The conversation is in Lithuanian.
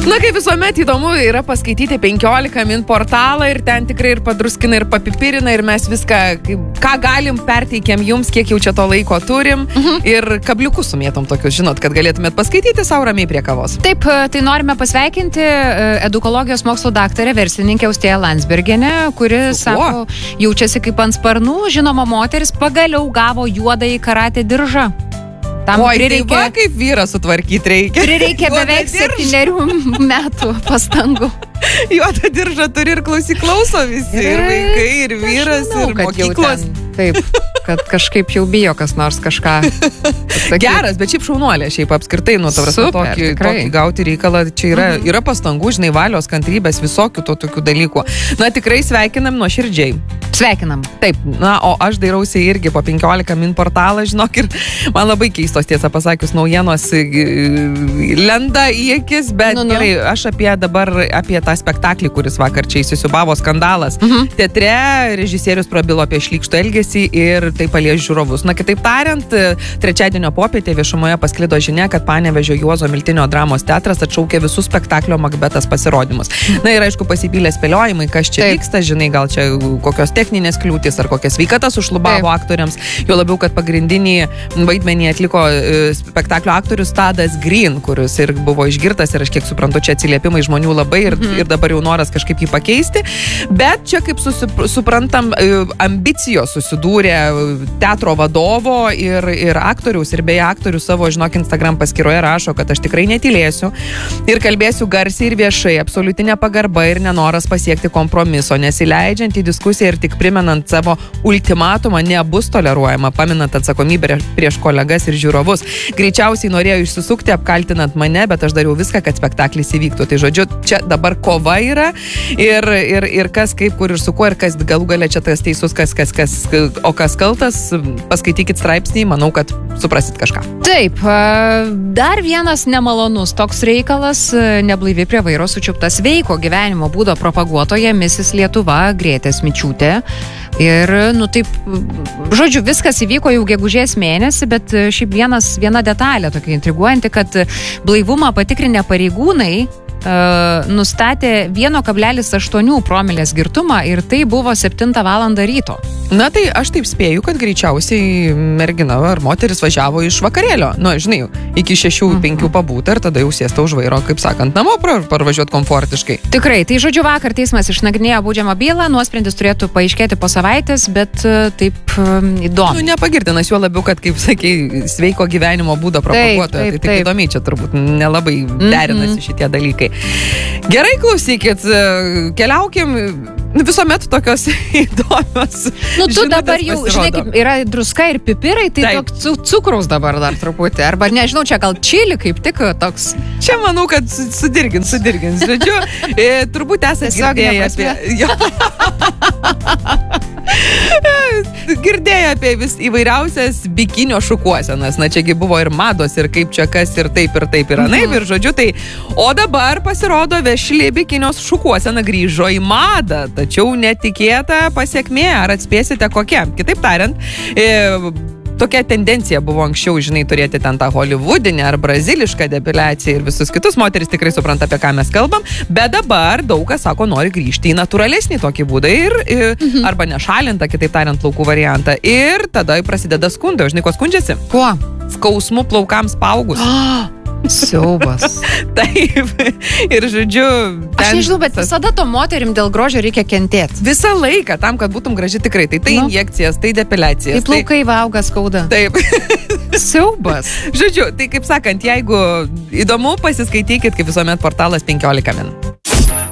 Na, kaip visuomet įdomu yra paskaityti 15 min portalą ir ten tikrai ir padruskina, ir papipirina, ir mes viską, ką galim, perteikiam jums, kiek jau čia to laiko turim ir kabliukus sumėtom tokius, žinot, kad galėtumėt paskaityti savo ramiai prie kavos. Taip, tai norime pasveikinti edukologijos mokslo daktarę verslininkę Austėją Landsbergienę, kuri, sako, jaučiasi kaip ant sparnų, žinoma moteris pagaliau gavo juodąjį karatė diržą. Tam prireikė, tai va, kaip vyrą sutvarkyti reikia. Prireikė beveik 7 metų pastangų. Juodą diržą turi ir klauso visi, ir vaikai, ir vyras, ir mokyklos. Taip, kad kažkaip jau bijo kas nors kažką. Geras, bet šiaip šaunuolė, šiaip apskritai, nu, tokį gauti reikalą, čia yra pastangų, žinai, valios, kantrybės, visokių tokių dalykų. Na, tikrai sveikinam nuoširdžiai. Sveikinam. Taip, na, o aš dairausi irgi po 15 min portalą, žinok, ir man labai keistos, tiesą pasakius, naujienos lenda į akis, bet gerai, aš apie tą spektaklį, kuris vakar čia įsisiubavo skandalas. Teatre režisierius prabilo apie šlykštų elgesį ir tai palies žiūrovus. Na, kitaip tariant, trečiadienio popietė viešumoje pasklido žinia, kad Panevėžio Juozo Miltinio dramos teatras atšaukė visus spektaklio Makbetas pasirodymus. Na ir aišku, pasipylė spėliojimai, kas čia vyksta, žinai, gal čia kokios techninės kliūtis ar kokias sveikatas užlubavo aktoriams. Jo labiau, kad pagrindinį vaidmenį atliko spektaklio aktorius Tadas Green, kuris ir buvo išgirtas ir aš kiek suprantu, čia atsiliepimai žmonių labai ir dabar jau noras kažkaip jį pakeisti. Bet čia, kaip suprantam, ambicijos susidūrė teatro vadovo ir aktoriaus, ir beje aktorius savo, žinok, Instagram paskyroje rašo, kad aš tikrai netylėsiu ir kalbėsiu garsiai ir viešai, absoliutinė pagarba ir nenoras pasiekti kompromiso, nesileidžiant į diskusiją ir tik primenant savo ultimatumą nebus toleruojama, paminant atsakomybę prieš kolegas ir žiūrovus. Greičiausiai norėjo išsisukti, apkaltinant mane, bet aš dariau viską, kad spektaklis įvyktų. Tai žodžiu, čia dabar kova yra ir kas, kaip, kur ir su kuo, ir kas galų galia čia tas teisus, o kas kaltas, paskaitykit straipsnį, manau, kad suprasit kažką. Taip, dar vienas nemalonus toks reikalas, neblaivi prie vairo sučiupta sveiko gyvenimo būdo propaguotoja Mrs. Lietuva Grėtė Smičiūtė. Ir, nu taip, žodžiu, viskas įvyko jau gegužės mėnesį, bet šiaip viena detalė tokia intriguojanti, kad blaivumą patikrinę pareigūnai nustatė 1,8 promilės girtumą ir tai buvo 7 valandą ryto. Na tai aš taip spėju, kad greičiausiai mergina ar moteris važiavo iš vakarėlio. Nu, žinai, iki 6-5 pabūta ir tada jau sėsta už vairo, kaip sakant, namo parvažiuoti komfortiškai. Tikrai, tai žodžiu vakar teismas išnagrinėjo baudžiamą bylą, nuosprendis turėtų paaiškėti po savaitės, bet taip įdomu. Nu, nepagirdinas, juo labiau, kad, kaip sakei, sveiko gyvenimo būdo propaguotoja. Tai taip įdomiai, čia turbūt nelabai derinasi šitie dalykai. Gerai, klausykit, keliaukim, visuomet tokios įdomios. Nu, tu dabar jau, žinai, kaip yra druska ir pipirai, tai cukraus dabar dar truputį. Arba, nežinau, čia gal čili kaip tik toks. Čia manau, kad sudirgins. Žodžiu, turbūt esate girdėję apie įvairiausias bikinio šukuosenas. Na, čiagi buvo ir mados, ir kaip čia kas, ir taip, ir anaip, ir žodžiu, tai. O dabar pasirodo vešli bikinio šukuosena grįžo į madą, tačiau netikėta pasiekmė, ar atspėsite kokia. Kitaip tariant, tokia tendencija buvo anksčiau, žinai, turėti ten tą holivudinę ar brazilišką depiliaciją ir visus kitus. Moteris tikrai supranta, apie ką mes kalbam, bet dabar daug kas sako, nori grįžti į natūralesnį tokį būdą arba nešalintą, kitaip tariant, plaukų variantą. Ir tada prasideda skundai. Žinai, ko skundžiasi? Kuo? Skausmu plaukams paaugus. Siaubas. Taip. Ir žodžiu... Aš nežinau, bet visada to moterim dėl grožio reikia kentėti. Visą laiką, tam, kad būtum graži tikrai. Tai injekcijas, tai depiliacijas. Tai plaukai auga skauda. Taip. Siaubas. Žodžiu, tai kaip sakant, jeigu įdomu, pasiskaitykit, kaip visuomet portalas 15 min.